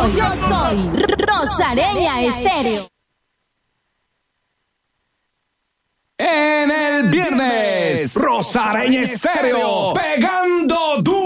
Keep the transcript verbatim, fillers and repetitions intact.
soy, yo soy Rosareña Estéreo. En el viernes, Rosareña Estéreo, pegando duro.